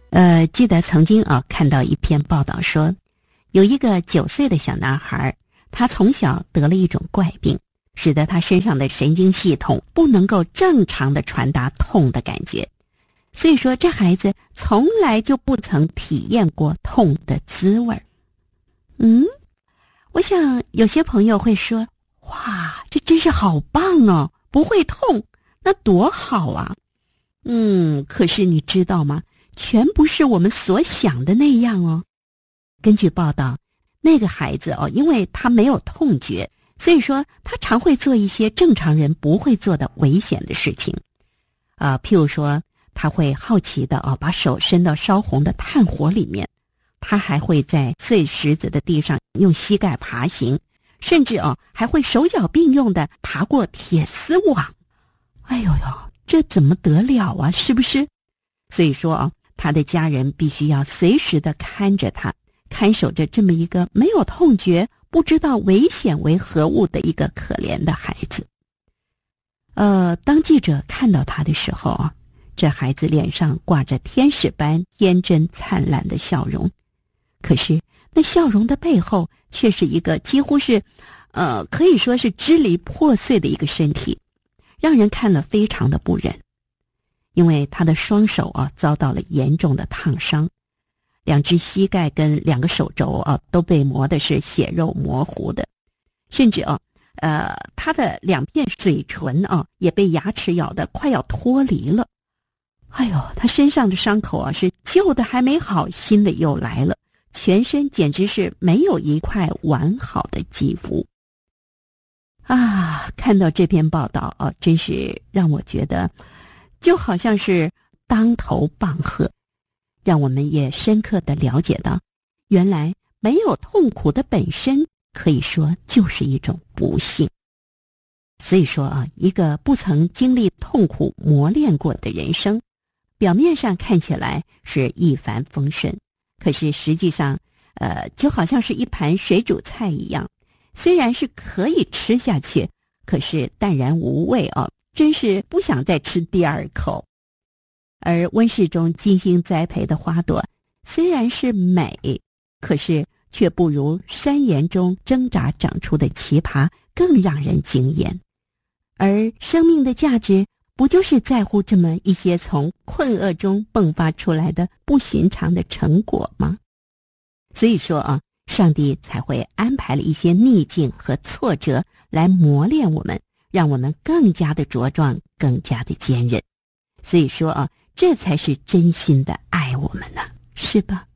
记得曾经看到一篇报道说，有一个9岁的小男孩，他从小得了一种怪病，使得他身上的神经系统不能够正常的传达痛的感觉。所以说这孩子从来就不曾体验过痛的滋味。我想有些朋友会说，哇，这真是好棒哦，不会痛，那多好啊。可是你知道吗？全不是我们所想的那样哦。根据报道，那个孩子因为他没有痛觉，所以说他常会做一些正常人不会做的危险的事情。譬如说，他会好奇的把手伸到烧红的炭火里面，他还会在碎石子的地上用膝盖爬行，甚至还会手脚并用的爬过铁丝网。哎呦呦，这怎么得了啊，是不是？所以说他的家人必须要随时的看着他，看守着这么一个没有痛觉、不知道危险为何物的一个可怜的孩子。当记者看到他的时候这孩子脸上挂着天使般天真灿烂的笑容，可是那笑容的背后却是一个几乎是可以说是支离破碎的一个身体，让人看了非常的不忍。因为他的双手遭到了严重的烫伤，2只膝盖跟2个手肘都被磨的是血肉模糊的，甚至他的2片嘴唇也被牙齿咬得快要脱离了。哎呦，他身上的伤口是旧的还没好，新的又来了，全身简直是没有一块完好的肌肤。看到这篇报道真是让我觉得就好像是当头棒喝，让我们也深刻地了解到，原来没有痛苦的本身可以说就是一种不幸。所以说一个不曾经历痛苦磨练过的人生，表面上看起来是一帆风顺，可是实际上就好像是一盘水煮菜一样，虽然是可以吃下去，可是淡然无味真是不想再吃第2口。而温室中精心栽培的花朵虽然是美，可是却不如山岩中挣扎长出的奇葩更让人惊艳。而生命的价值不就是在乎这么一些从困厄中迸发出来的不寻常的成果吗？所以说上帝才会安排了一些逆境和挫折来磨练我们，让我们更加的茁壮，更加的坚韧。所以说这才是真心的爱我们呢，是吧？